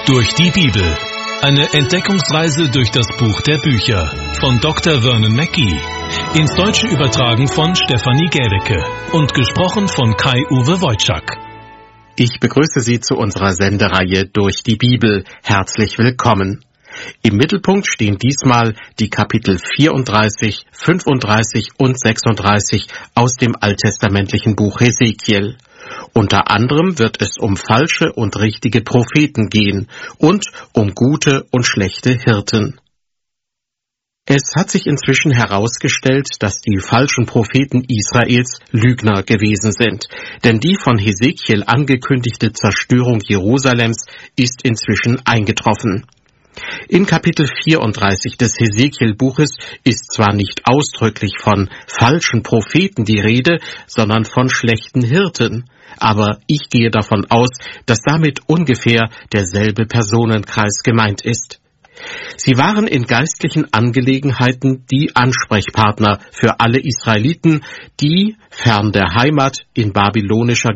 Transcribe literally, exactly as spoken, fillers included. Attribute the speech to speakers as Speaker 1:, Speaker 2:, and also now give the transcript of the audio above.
Speaker 1: Durch die Bibel. Eine Entdeckungsreise durch das Buch der Bücher von Doktor Vernon Mackey. Ins Deutsche übertragen von Stefanie Gädecke und gesprochen von Kai-Uwe Wojczak.
Speaker 2: Ich begrüße Sie zu unserer Sendereihe Durch die Bibel. Herzlich willkommen. Im Mittelpunkt stehen diesmal die Kapitel vierunddreißig, fünfunddreißig und sechsunddreißig aus dem alttestamentlichen Buch Hesekiel. Unter anderem wird es um falsche und richtige Propheten gehen und um gute und schlechte Hirten. Es hat sich inzwischen herausgestellt, dass die falschen Propheten Israels Lügner gewesen sind, denn die von Hesekiel angekündigte Zerstörung Jerusalems ist inzwischen eingetroffen. In Kapitel vierunddreißig des Hesekiel-Buches ist zwar nicht ausdrücklich von falschen Propheten die Rede, sondern von schlechten Hirten, aber ich gehe davon aus, dass damit ungefähr derselbe Personenkreis gemeint ist. Sie waren in geistlichen Angelegenheiten die Ansprechpartner für alle Israeliten, die, fern der Heimat, in babylonischer